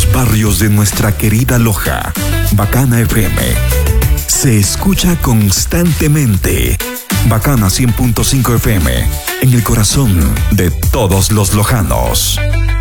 los barrios de nuestra querida Loja. Bacana FM se escucha constantemente. Bacana 100.5 FM, en el corazón de todos los lojanos.